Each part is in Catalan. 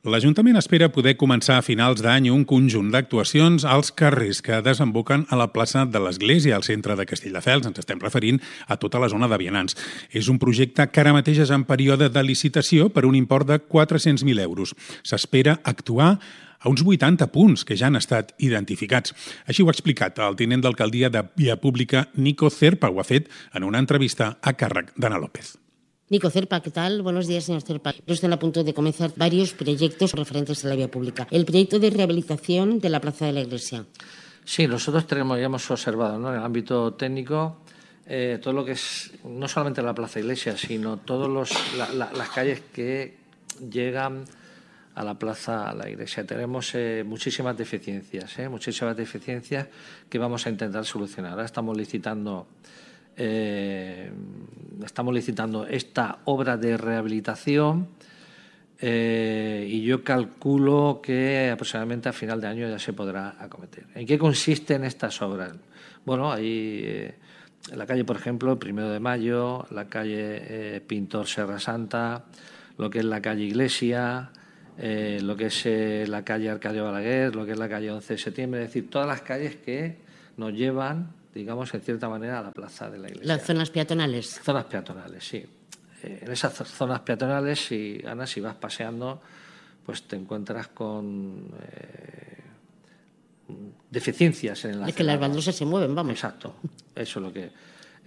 L'Ajuntament espera poder començar a finals d'any un conjunt d'actuacions als carrers que desemboquen a la plaça de l'Església, al centre de Castelldefels. Ens estem referint a tota la zona de vianants. És un projecte que ara mateix és en període de licitació per un import de 400.000 euros. S'espera actuar a uns 80 punts que ja han estat identificats. Així ho ha explicat el tinent d'alcaldia de Via Pública, Nico Zerpa. Ho ha fet en una entrevista a càrrec d'Anna López. Nico Zerpa, ¿qué tal? Buenos días, señor Zerpa. Están a punto de comenzar varios proyectos referentes a la vía pública. El proyecto de rehabilitación de la Plaza de la Iglesia. Sí, nosotros ya hemos observado, ¿no?, en el ámbito técnico todo lo que es, no solamente la Plaza Iglesia, sino todas las calles que llegan a la Plaza, a la Iglesia. Tenemos muchísimas deficiencias que vamos a intentar solucionar. Ahora estamos licitando esta obra de rehabilitación y yo calculo que aproximadamente a final de año ya se podrá acometer. ¿En qué consisten estas obras? Bueno, hay la calle, por ejemplo, 1 de Mayo, la calle Pintor Serra Santa, lo que es la calle Iglesia, lo que es la calle Arcadio Balaguer, lo que es la calle 11 de septiembre, es decir, todas las calles que nos llevan, digamos, en cierta manera, a la Plaza de la Iglesia. Las zonas peatonales. Zonas peatonales, sí. En esas zonas peatonales, Ana, si vas paseando, pues te encuentras con deficiencias en la... Es que las baldosas se mueven, vamos. Exacto. Eso es lo que...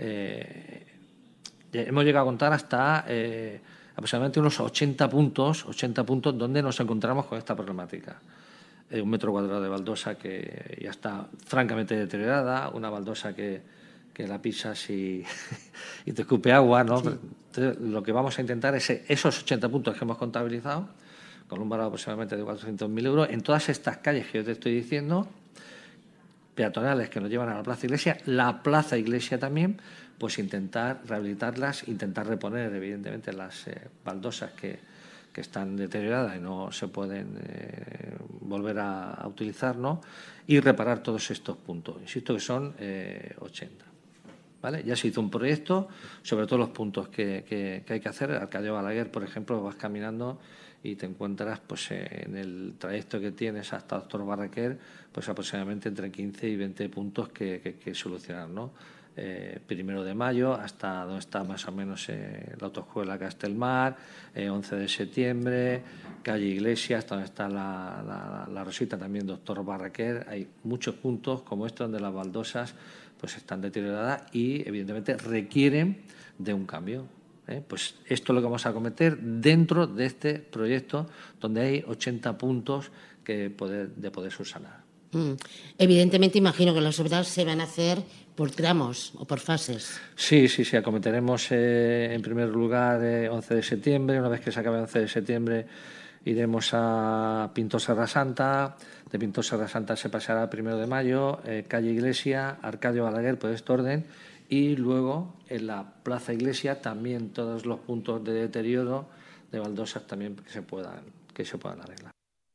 hemos llegado a contar hasta aproximadamente unos 80 puntos donde nos encontramos con esta problemática. 1 metro cuadrado de baldosa que ya está francamente deteriorada, una baldosa que la pisas y te escupe agua, ¿no? Sí. Entonces, lo que vamos a intentar es esos 80 puntos que hemos contabilizado, con un valor aproximadamente de 400.000 euros, en todas estas calles que yo te estoy diciendo, peatonales que nos llevan a la Plaza Iglesia, la Plaza Iglesia también, pues intentar rehabilitarlas, intentar reponer, evidentemente, las baldosas que están deterioradas y no se pueden volver a utilizar, ¿no?, y reparar todos estos puntos. Insisto que son 80. ¿Vale? Ya se hizo un proyecto sobre todos los puntos que hay que hacer. Arcadio Balaguer, por ejemplo, vas caminando y te encuentras, pues, en el trayecto que tienes hasta Doctor Barraquer, pues aproximadamente entre 15 y 20 puntos que solucionar, ¿no? 1 de Mayo, hasta donde está más o menos la autoescuela Castelmar, 11 de septiembre, calle Iglesia, hasta donde está la Rosita, también Doctor Barraquer. Hay muchos puntos como estos donde las baldosas pues están deterioradas y evidentemente requieren de un cambio. Pues esto es lo que vamos a acometer dentro de este proyecto donde hay 80 puntos de poder subsanar. Evidentemente, imagino que las obras se van a hacer por tramos o por fases. Sí, acometeremos en primer lugar 11 de septiembre. Una vez que se acabe 11 de septiembre iremos a Pintor Serra Santa. De Pintor Serra Santa se pasará a 1 de Mayo, calle Iglesia, Arcadio Balaguer, por este orden, y luego en la Plaza Iglesia también todos los puntos de deterioro de baldosas también que se puedan arreglar.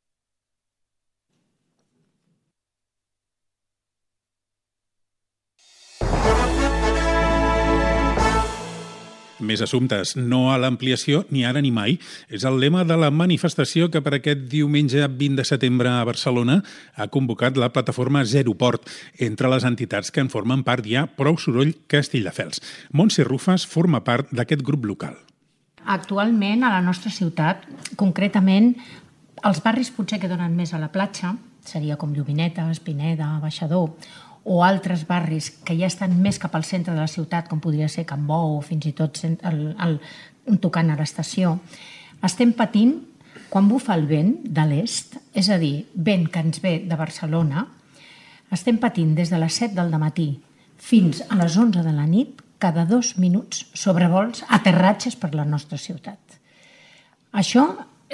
Més assumptes, no a l'ampliació ni ara ni mai. És el lema de la manifestació que per aquest diumenge 20 de setembre a Barcelona ha convocat la plataforma Zero Port. Entre les entitats que en formen part hi ha Prou Soroll Castelldefels. Montse Rufas forma part d'aquest grup local. Actualment, a la nostra ciutat, concretament, els barris potser que donen més a la platja, seria com Lluminetes, Pineda, Baixador, o altres barris que ja estan més cap al centre de la ciutat, com podria ser Can Bou o fins i tot tocant a l'estació, estem patint quan bufa el vent de l'est, és a dir, vent que ens ve de Barcelona, estem patint des de les 7 del matí fins a les 11 de la nit, cada 2 minuts, sobrevols, aterratges per la nostra ciutat. Això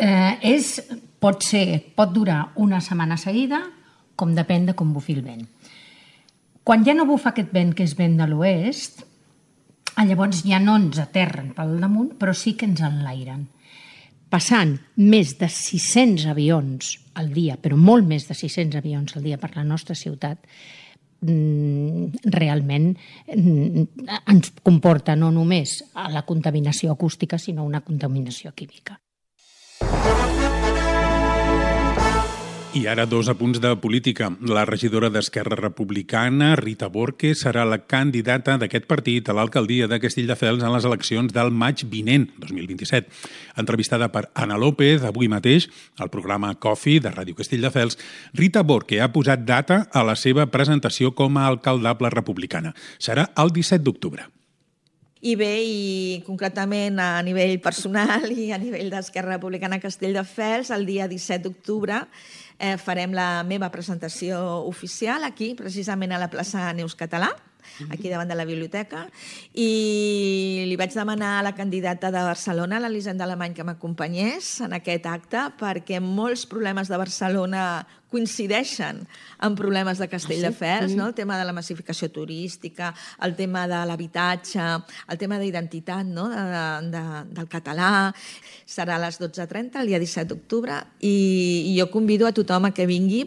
pot durar una setmana seguida, com depèn de com bufi el vent. Quan ja no bufa aquest vent, que és vent de l'oest, llavors ja no ens aterren pel damunt, però sí que ens enlairen. Passant més de 600 avions al dia, però molt més de 600 avions al dia per la nostra ciutat, realment ens comporta no només la contaminació acústica, sinó una contaminació química. I ara 2 apunts de política. La regidora d'Esquerra Republicana, Rita Borque, serà la candidata d'aquest partit a l'alcaldia de Castelldefels en les eleccions del maig vinent, 2027. Entrevistada per Ana López avui mateix al programa Coffee de Ràdio Castelldefels, Rita Borque ha posat data a la seva presentació com a alcaldable republicana. Serà el 17 d'octubre. I bé, i concretament a nivell personal i a nivell d'Esquerra Republicana Castelldefels, el dia 17 d'octubre farem la meva presentació oficial aquí, precisament a la plaça Neus Català, aquí davant de la biblioteca, i li vaig demanar a la candidata de Barcelona, l'Elisenda Alemany, que m'acompanyés en aquest acte, perquè molts problemes de Barcelona coincideixen amb problemes de Castelldefels, no? El tema de la massificació turística, el tema de l'habitatge, el tema d'identitat, no? del català. Serà a les 12:30, el dia 17 d'octubre, i jo convido a tothom a que vingui.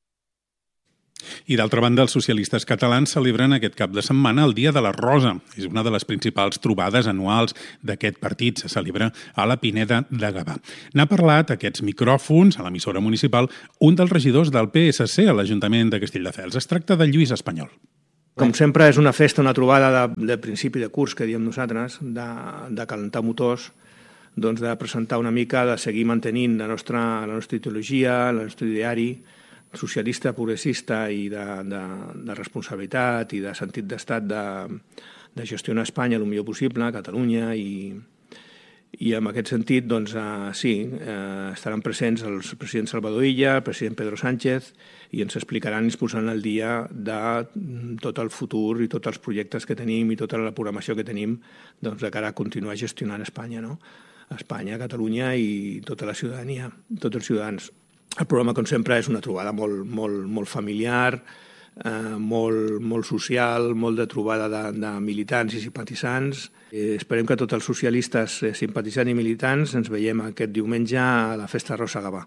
I d'altra banda, els socialistes catalans celebren aquest cap de setmana el Dia de la Rosa. És una de les principals trobades anuals d'aquest partit. Se celebra a la Pineda de Gavà. N'ha parlat aquests micròfons a l'emissora municipal un dels regidors del PSC a l'Ajuntament de Castelldefels. Es tracta de Lluís Espanyol. Com sempre, és una festa, una trobada de principi de curs, que diem nosaltres, de calentar motors, doncs de presentar una mica, de seguir mantenint la nostra ideologia, el nostre ideari socialista, progressista i de responsabilitat i de sentit d'estat de gestionar Espanya el millor possible, Catalunya, i en aquest sentit, doncs, sí, estaran presents el president Salvador Illa, el president Pedro Sánchez, i ens explicaran i ens posaran al dia de tot el futur i tots els projectes que tenim i tota la programació que tenim doncs, de cara a continuar gestionant Espanya, no? Espanya, Catalunya i tota la ciutadania, tots els ciutadans. El programa, com sempre, és una trobada molt familiar, molt social, molt de trobada de militants i simpatitzants. Esperem que tots els socialistes simpatitzants i militants ens veiem aquest diumenge a la Festa Rosa Gavà.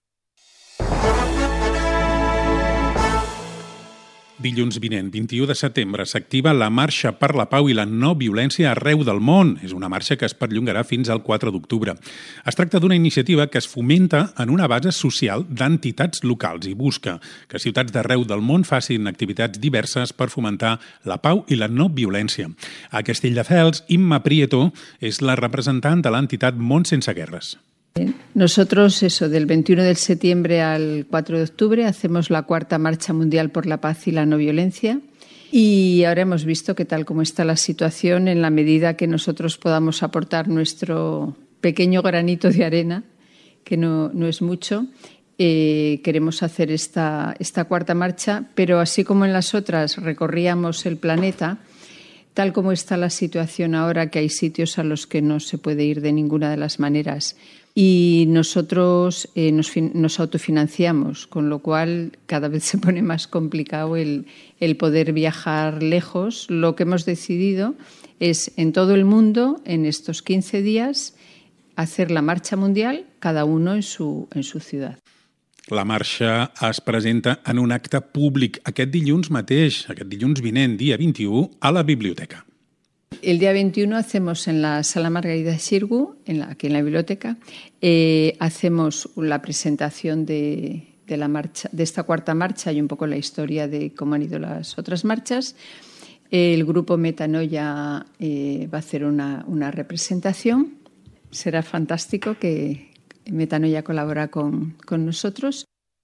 Dilluns vinent, 21 de setembre, s'activa la Marxa per la Pau i la No Violència arreu del món. És una marxa que es perllongarà fins al 4 d'octubre. Es tracta d'una iniciativa que es fomenta en una base social d'entitats locals i busca que ciutats d'arreu del món facin activitats diverses per fomentar la pau i la no violència. A Castelldefels, Imma Prieto és la representant de l'entitat Món Sense Guerres. Nosotros, del 21 de septiembre al 4 de octubre, hacemos la 4ª Marcha Mundial por la Paz y la No Violencia. Y ahora hemos visto que tal como está la situación, en la medida que nosotros podamos aportar nuestro pequeño granito de arena, que no es mucho, queremos hacer esta 4ª marcha, pero así como en las otras recorríamos el planeta, tal como está la situación ahora, que hay sitios a los que no se puede ir de ninguna de las maneras, y nosotros nos autofinanciamos, con lo cual cada vez se pone más complicado el poder viajar lejos. Lo que hemos decidido es en todo el mundo, en estos 15 días, hacer la marcha mundial, cada uno en su ciudad. La marxa es presenta en un acte públic aquest dilluns mateix, aquest dilluns vinent, dia 21, a la biblioteca. El día 21 hacemos en la Sala Margarida Xirgu, aquí en la biblioteca, hacemos la presentación de la marcha, de esta 4ª marcha y un poco la historia de cómo han ido las otras marchas. El grupo Metanoia va a hacer una representación. Será fantástico que Metanoia colabora con nosotros.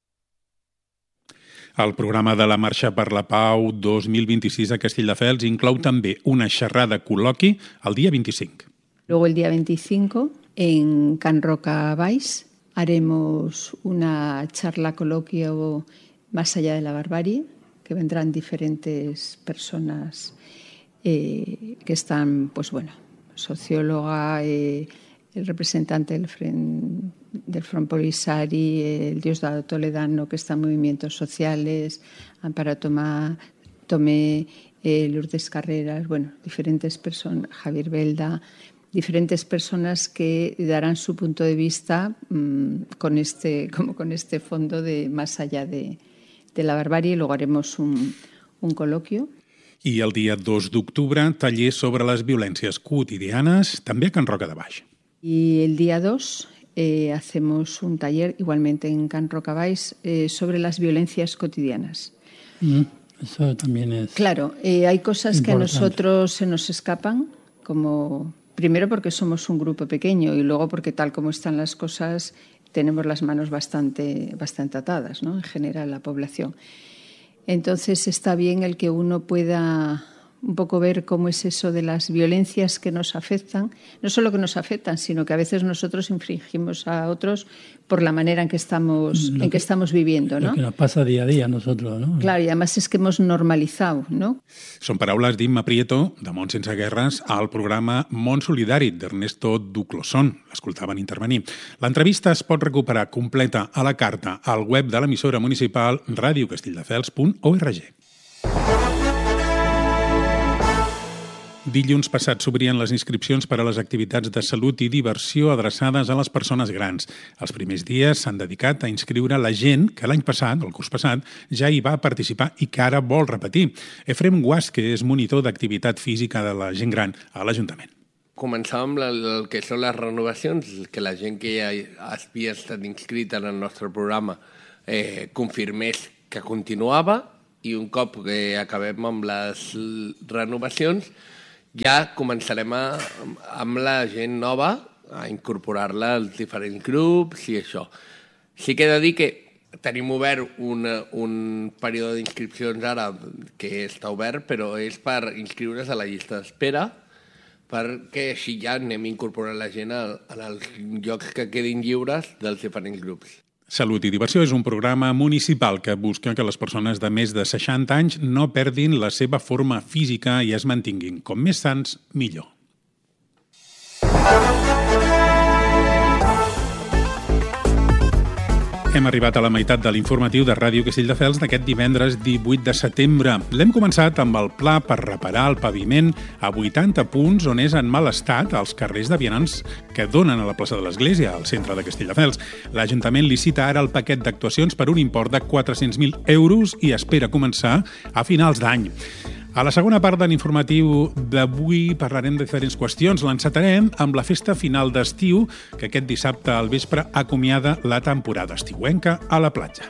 El programa de la Marxa per la Pau 2026 a Castelldefels inclou també una xerrada col·loqui el dia 25. Luego el día 25 en Can Roca Baix haremos una charla coloquio más allá de la barbarie, que vendrán diferentes personas que están, pues bueno, socióloga, el representante del Front Polisario, el Diosdado Toledano, que está en movimientos sociales, Amparo Tomé, Lourdes Carreras, bueno, diferentes personas, Javier Belda, diferentes personas que darán su punto de vista con este fondo de más allá de la barbarie, y luego haremos un coloquio. I el dia 2 d'octubre, taller sobre les violències quotidianes, també a Can Roca de Baix. Y el día 2 hacemos un taller, igualmente en Can Rocavalls, sobre las violencias cotidianas. Eso también es... Claro, hay cosas importante. que a nosotros se nos escapan, como primero porque somos un grupo pequeño y luego porque tal como están las cosas tenemos las manos bastante atadas, ¿no? En general, la población. Entonces está bien el que uno pueda un poco ver cómo es eso de las violencias que nos afectan, no solo que nos afectan, sino que a veces nosotros infringimos a otros por la manera en que estamos viviendo, ¿no? Lo que nos pasa día a día a nosotros, ¿no? Claro, y además es que hemos normalizado, ¿no? Són paraules d'Imma Prieto, de Món sense guerres, al programa Món Solidari, d'Ernesto Duclosson. L'escoltaven intervenir. L'entrevista es pot recuperar completa a la carta al web de l'emissora municipal radiocastelldefels.org. Dilluns passat s'obrien les inscripcions per a les activitats de salut i diversió adreçades a les persones grans. Els primers dies s'han dedicat a inscriure la gent que l'any passat, el curs passat, ja hi va participar i que ara vol repetir. Efrem Guas, que és monitor d'activitat física de la gent gran a l'Ajuntament. Començàvem el que són les renovacions, que la gent que ja havia estat inscrita en el nostre programa confirmés que continuava, i un cop que acabem amb les renovacions ja començarem amb la gent nova a incorporar-la als diferents grups i això. Sí que he de dir que tenim obert un període d'inscripcions ara que està obert, però és per inscriure's a la llista d'espera, perquè així ja anem incorporant la gent en els llocs que quedin lliures dels diferents grups. Salut i diversió és un programa municipal que busca que les persones de més de 60 anys no perdin la seva forma física i es mantinguin. Com més sants, millor. Hem arribat a la meitat de l'informatiu de Ràdio Castelldefels d'aquest divendres 18 de setembre. L'hem començat amb el pla per reparar el paviment a 80 punts on és en mal estat als carrers de vianants que donen a la plaça de l'Església, al centre de Castelldefels. L'Ajuntament licita ara el paquet d'actuacions per un import de 400.000 euros i espera començar a finals d'any. A la segona part de l'informatiu d'avui parlarem de diferents qüestions. L'encetarem amb la festa final d'estiu, que aquest dissabte al vespre acomiada la temporada estiuenca a la platja.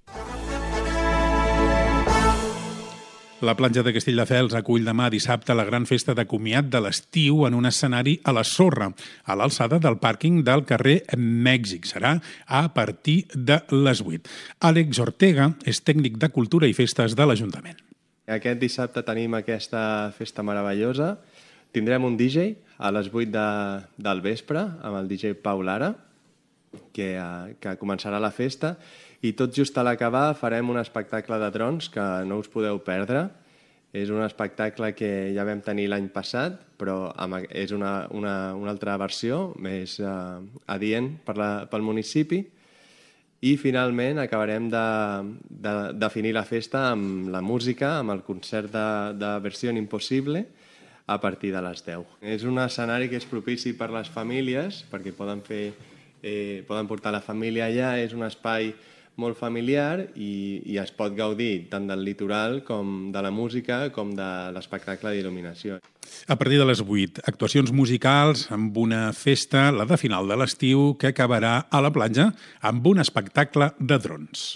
La platja de Castelldefels acull demà dissabte la gran festa de comiat de l'estiu en un escenari a la sorra, a l'alçada del pàrquing del carrer Mèxic. Serà a partir de les 8. Àlex Ortega és tècnic de Cultura i Festes de l'Ajuntament. Aquest dissabte tenim aquesta festa meravellosa. Tindrem un DJ a les 8 del vespre amb el DJ Pau Lara, que començarà la festa. I tot just a l'acabar farem un espectacle de drons que no us podeu perdre. És un espectacle que ja vam tenir l'any passat, però és una altra versió, més adient pel municipi. I finalment acabarem de definir la festa amb la música, amb el concert de Versió Impossible a partir de les 10. És un escenari que és propici per les famílies, perquè poden portar la família allà, és un espai molt familiar i es pot gaudir tant del litoral com de la música com de l'espectacle d'il·luminació. A partir de les 8, actuacions musicals amb una festa, la de final de l'estiu, que acabarà a la platja amb un espectacle de drons.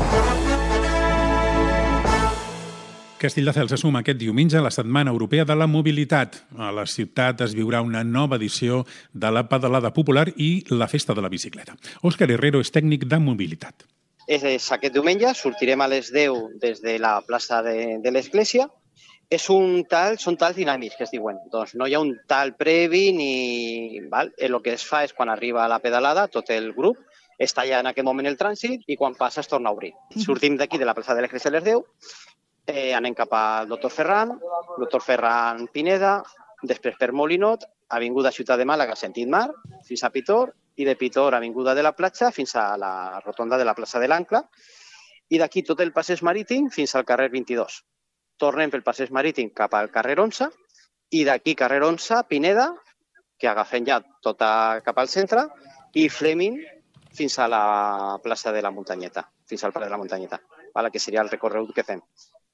Castelldefels assuma aquest diumenge la Setmana Europea de la Mobilitat. A la ciutat es viurà una nova edició de la pedalada popular i la festa de la bicicleta. Òscar Herrero és tècnic de mobilitat. Aquest diumenge sortirem a les 10 des de la plaça de l'Església. Són talls dinàmics, que es diuen. Doncs no hi ha un tall previ ni... El que es fa és quan arriba la pedalada, tot el grup està allà en aquest moment el trànsit i quan passa es torna a obrir. Sortim d'aquí de la plaça de l'Església a les 10, anem cap al doctor Ferran Pineda, després per Molinot, avinguda Ciutat de Màlaga, sentit mar, fins a Pitor, i de Pitor, avinguda de la platja, fins a la rotonda de la plaça de l'Ancla, i d'aquí tot el passeig marítim fins al carrer 22. Tornem pel passeig marítim cap al carrer 11, i d'aquí carrer 11, Pineda, que agafem ja tota cap al centre, i Fleming fins a la plaça de la Muntanyeta, fins al Parc de la Muntanyeta, que seria el recorregut que fem.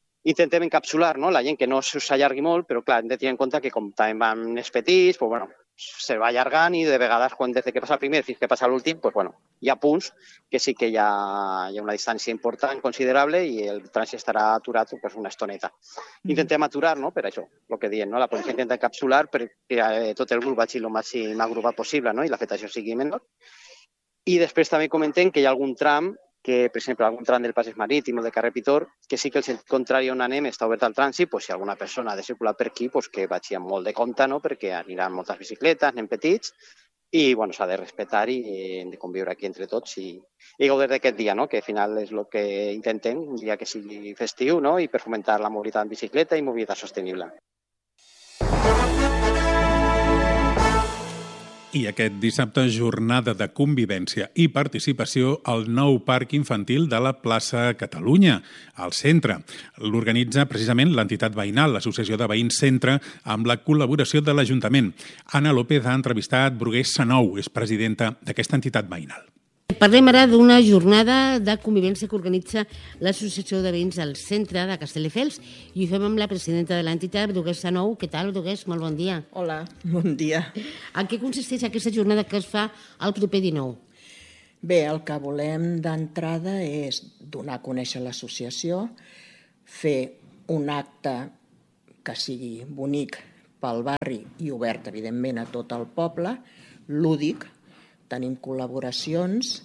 Intentem encapsular la gent que no s'allargui molt, però clar, hem de tenir en compte que com també van els petits, se va allargant i de vegades quan des que passa el primer fins que passa l'últim, pues, bueno, hi ha punts que sí que hi ha una distància important, considerable, i el trànsit estarà aturat pues, una estoneta. Intentem aturar, no?, per això, el que diem, no? La policia intenta encapsular perquè tot el grup vagi el màxim agrupat possible, no?, i l'afectació sigui menor. I després també comentem que hi ha algun tram que, per exemple, algun tram del passeig marítim o de carrer Pitor, que sí que el sentit contrari on anem està obert al trànsit, pues, si alguna persona ha de circular per aquí, pues, que vagi amb molt de compte, no?, perquè aniran moltes bicicletes, anem petits, i bueno, s'ha de respectar i hem de conviure aquí entre tots i gaudir d'aquest dia, no?, que al final és el que intentem, un dia que sigui festiu, no?, i per fomentar la mobilitat en bicicleta i mobilitat sostenible. I aquest dissabte, jornada de convivència i participació al nou parc infantil de la plaça Catalunya, al centre. L'organitza precisament l'entitat veïnal, l'Associació de Veïns Centre, amb la col·laboració de l'Ajuntament. Anna López ha entrevistat Brugués Sanou, és presidenta d'aquesta entitat veïnal. Parlem ara d'una jornada de convivència que organitza l'Associació de Veïns al centre de Castelldefels i ho fem amb la presidenta de l'entitat, Brugués Sanou. Què tal, Brugués? Molt bon dia. Hola, bon dia. En què consisteix aquesta jornada que es fa el proper 19? Bé, el que volem d'entrada és donar a conèixer l'associació, fer un acte que sigui bonic pel barri i obert, evidentment, a tot el poble, lúdic. Tenim col·laboracions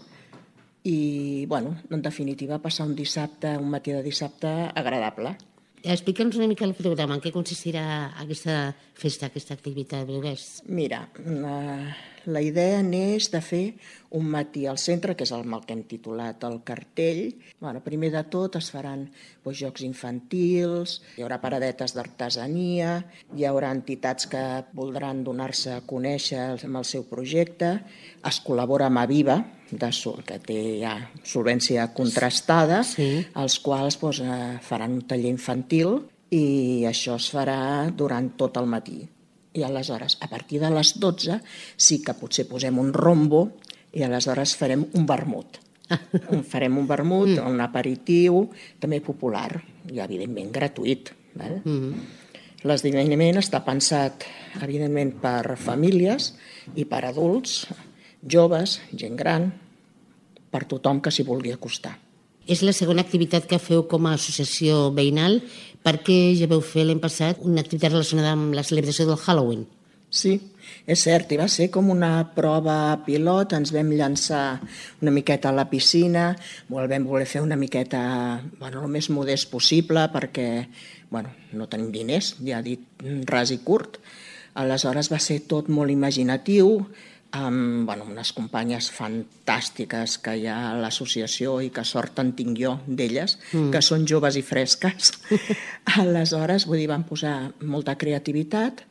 i, bueno, en definitiva, passar un matí de dissabte agradable. Explica'ns una mica el programa, en què consistirà aquesta festa, aquesta activitat, Brugués? Mira, la idea n'és de fer un matí al centre, que és el que hem titulat el cartell. Bueno, primer de tot es faran jocs infantils, hi haurà paradetes d'artesania, hi haurà entitats que voldran donar-se a conèixer amb el seu projecte, es col·labora amb Aviva, que té ja solvència contrastada, els quals faran un taller infantil i això es farà durant tot el matí. I aleshores, a partir de les 12, sí que potser posem un rombo i aleshores farem un vermut. Farem un vermut, un aperitiu, també popular i, evidentment, gratuït. L'esdeveniment està pensat, evidentment, per famílies i per adults, joves, gent gran, per tothom que s'hi vulgui acostar. És la segona activitat que feu com a associació veïnal, perquè ja veu fer l'any passat una activitat relacionada amb la celebració del Halloween. Sí, és cert, i va ser com una prova pilot, ens vam llançar una miqueta a la piscina, vam voler fer una miqueta el més modest possible perquè no tenim diners, ja dit ras i curt. Aleshores va ser tot molt imaginatiu, amb unes companyes fantàstiques que hi ha a l'associació i que sort en tinc jo d'elles, que són joves i fresques. Aleshores, vam posar molta creativitat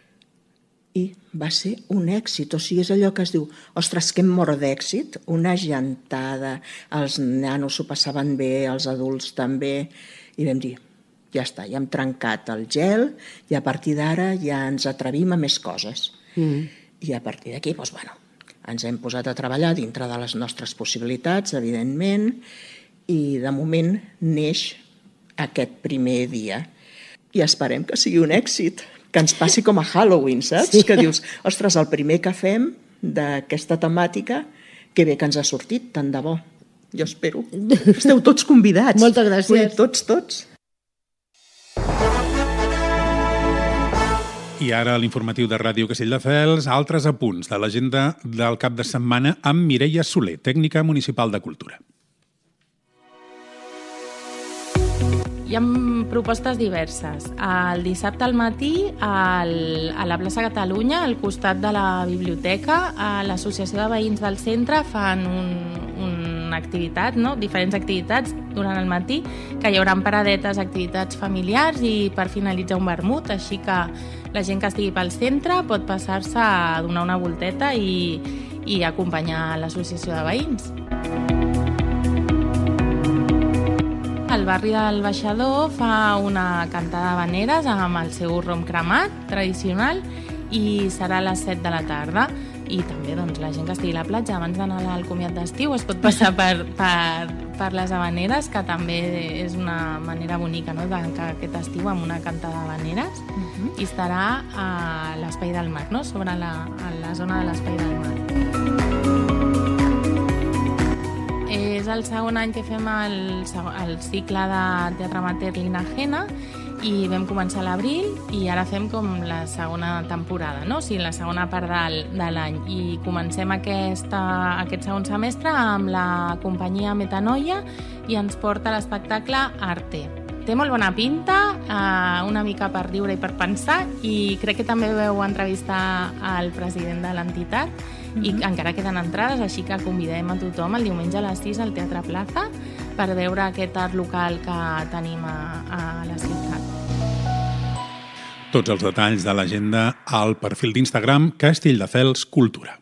i va ser un èxit. O sigui, és allò que es diu, ostres, que em mor d'èxit, una gentada, els nanos s'ho passaven bé, els adults també, i vam dir, ja està, ja hem trencat el gel i a partir d'ara ja ens atrevim a més coses. I a partir d'aquí, ens hem posat a treballar dintre de les nostres possibilitats, evidentment, i de moment neix aquest primer dia. I esperem que sigui un èxit, que ens passi com a Halloween, saps? Que dius, ostres, el primer que fem d'aquesta temàtica, que bé que ens ha sortit, tant de bo. Jo espero. Esteu tots convidats. Moltes gràcies. Tots. I ara a l'informatiu de Ràdio Castelldefels, altres apunts de l'agenda del cap de setmana amb Mireia Soler, tècnica municipal de Cultura. Hi ha propostes diverses. El dissabte al matí, a la plaça Catalunya, al costat de la biblioteca, l'Associació de Veïns del Centre fan una activitat, diferents activitats durant el matí, que hi haurà paradetes, activitats familiars i per finalitzar un vermut, així que la gent que estigui pel centre pot passar-se a donar una volteta i acompanyar l'associació de veïns. El barri del Baixador fa una cantada d'havaneres amb el seu rom cremat tradicional i serà a les 7 de la tarda. I també la gent que estigui a la platja abans d'anar al comiat d'estiu es pot passar per les havaneres, que també és una manera bonica de tancar aquest estiu amb una cantada d'havaneres. i estarà a l'Espai del Mar, no? Sobre la zona de l'Espai del Mar. És el segon any que fem el cicle de teatre amateur Linagena i vam començar a l'abril i ara fem com la segona temporada, no? O sigui, la segona part de l'any. I comencem aquest segon semestre amb la companyia Metanoia i ens porta l'espectacle Arte. Té molt bona pinta, una mica per riure i per pensar, i crec que també vau entrevistar al president de l'entitat, i encara queden entrades, així que convidem a tothom el diumenge a les 6 al Teatre Plaza per veure aquest art local que tenim a la ciutat. Tots els detalls de l'agenda al perfil d'Instagram Castelldefels Cultura.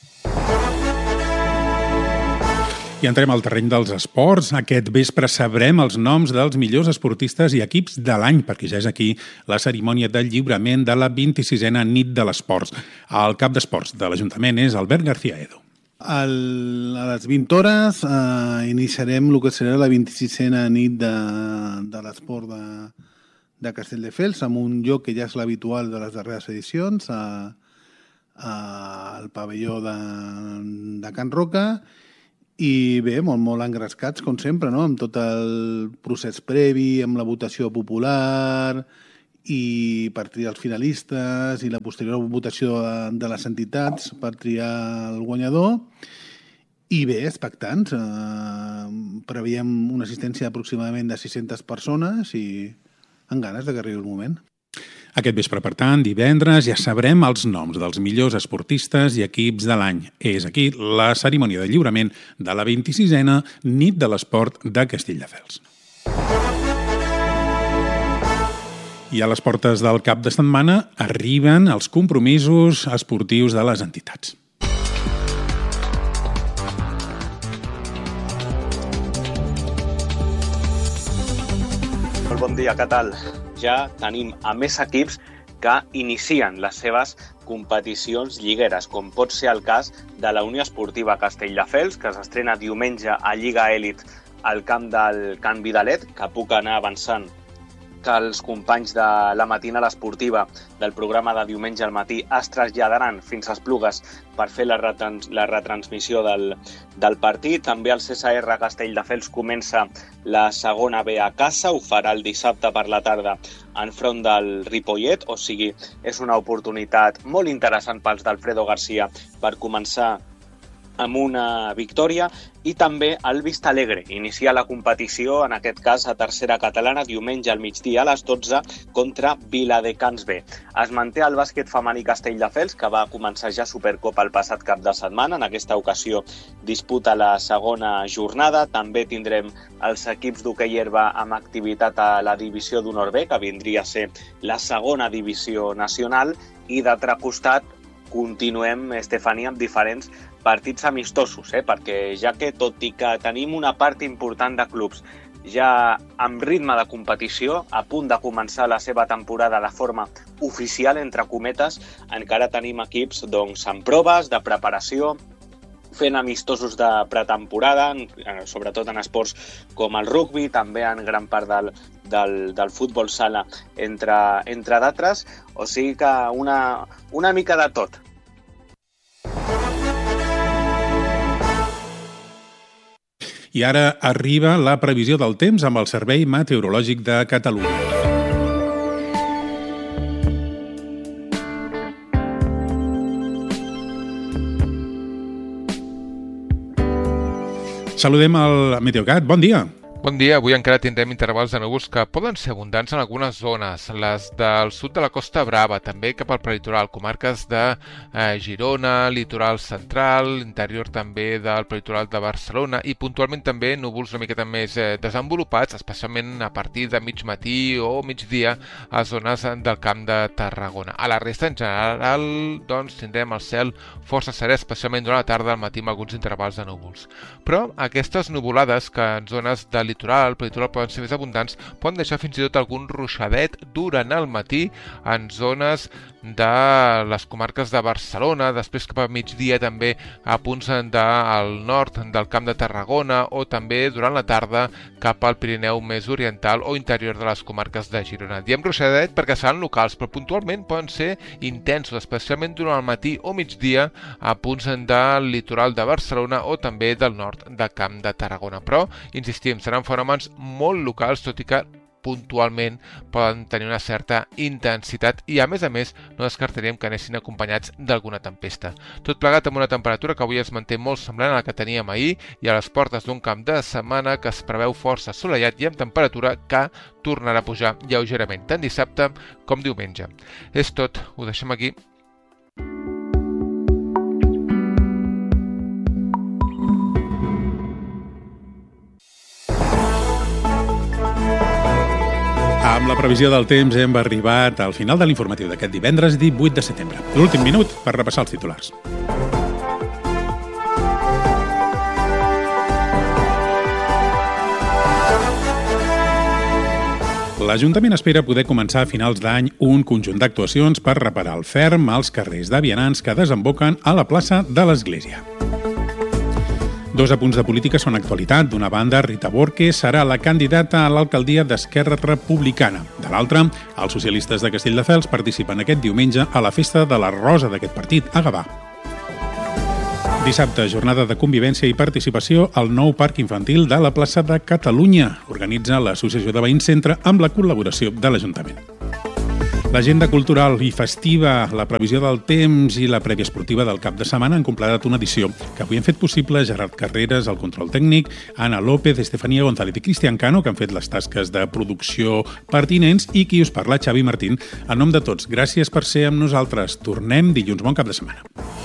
I entrem al terreny dels esports. Aquest vespre sabrem els noms dels millors esportistes i equips de l'any, perquè ja és aquí la cerimònia de lliurament de la 26a nit de l'Esports. El cap d'esports de l'Ajuntament és Albert García Edo. A les 20 hores iniciarem el que serà la 26a nit de l'Esport de Castelldefels, amb un lloc que ja és l'habitual de les darreres edicions, al pavelló de Can Roca. I bé, molt engrescats, com sempre, no? Amb tot el procés previ, amb la votació popular i per triar els finalistes i la posterior votació de les entitats per triar el guanyador. I bé, expectants. Preveiem una assistència aproximadament de 600 persones i amb ganes que arribi el moment. Aquest vespre, per tant, divendres, ja sabrem els noms dels millors esportistes i equips de l'any. És aquí la cerimònia de lliurament de la 26a nit de l'esport de Castelldefels. I a les portes del cap de setmana arriben els compromisos esportius de les entitats. Molt bon dia, què tal? Ja tenim a més equips que inicien les seves competicions lligueres, com pot ser el cas de la Unió Esportiva Castelldefels, que s'estrena diumenge a Lliga Elit al camp del Can Vidalet, que puc anar avançant que els companys de la matinada esportiva del programa de diumenge al matí es traslladaran fins a Esplugues per fer la retransmissió del partit. També el CSR Castelldefels comença la segona B a casa, ho farà el dissabte per la tarda enfront del Ripollet, o sigui, és una oportunitat molt interessant pels d'Alfredo García per començar amb una victòria. I també el Vistalegre inicia la competició, en aquest cas a tercera catalana, diumenge al migdia a les 12 contra Viladecans B. Es manté el bàsquet femení Castelldefels, que va començar ja Supercopa el passat cap de setmana. En aquesta ocasió disputa la segona jornada. També tindrem els equips d'hoquei herba amb activitat a la divisió d'honor B, que vindria a ser la segona divisió nacional. I d'altre costat continuem, Estefania, amb diferents partits amistosos, perquè ja que tot i que tenim una part important de clubs ja amb ritme de competició, a punt de començar la seva temporada de forma oficial, entre cometes, encara tenim equips amb proves de preparació, fent amistosos de pretemporada, sobretot en esports com el rugbi, també en gran part del futbol sala, entre d'altres, o sigui que una mica de tot. I ara arriba la previsió del temps amb el Servei Meteorològic de Catalunya. Saludem al Meteocat. Bon dia. Bon dia. Avui encara tindrem intervals de núvols que poden ser abundants en algunes zones, les del sud de la Costa Brava, també cap al peritoral, comarques de Girona, litoral central, interior també del peritoral de Barcelona i puntualment també núvols una miqueta més desenvolupats, especialment a partir de mig matí o migdia a zones del Camp de Tarragona. A la resta, en general, doncs, tindrem el cel força serè, especialment durant la tarda, al matí amb alguns intervals de núvols. Però aquestes nuvolades que en zones de litoral, el litoral poden ser més abundants, poden deixar fins i tot algun ruixadet durant el matí en zones de les comarques de Barcelona, després cap a migdia també a punts del nord del Camp de Tarragona o també durant la tarda cap al Pirineu més oriental o interior de les comarques de Girona. Diem ruixadet perquè seran locals, però puntualment poden ser intensos, especialment durant el matí o migdia a punts del litoral de Barcelona o també del nord del Camp de Tarragona. Però, insistim, seran fenòmens molt locals, tot i que puntualment poden tenir una certa intensitat i, a més, no descartaríem que anessin acompanyats d'alguna tempesta. Tot plegat amb una temperatura que avui es manté molt semblant a la que teníem ahir i a les portes d'un camp de setmana que es preveu força assolellat i amb temperatura que tornarà a pujar lleugerament, tant dissabte com diumenge. És tot, ho deixem aquí. Amb la previsió del temps hem arribat al final de l'informatiu d'aquest divendres 18 de setembre. L'últim minut per repassar els titulars. L'Ajuntament espera poder començar a finals d'any un conjunt d'actuacions per reparar el ferm als carrers de vianants que desemboquen a la plaça de l'Església. Dos apunts de política són actualitat. D'una banda, Rita Borque serà la candidata a l'alcaldia d'Esquerra Republicana. De l'altra, els socialistes de Castelldefels participen aquest diumenge a la festa de la Rosa d'aquest partit, a Gavà. Dissabte, jornada de convivència i participació al nou parc infantil de la plaça de Catalunya. Organitza l'Associació de Veïns Centre amb la col·laboració de l'Ajuntament. L'agenda cultural i festiva, la previsió del temps i la prèvia esportiva del cap de setmana han completat una edició que avui han fet possible Gerard Carreras, el control tècnic, Ana López, Estefania González i Cristian Cano, que han fet les tasques de producció pertinents, i qui us parla, Xavi Martín. En nom de tots, gràcies per ser amb nosaltres. Tornem dilluns. Bon cap de setmana.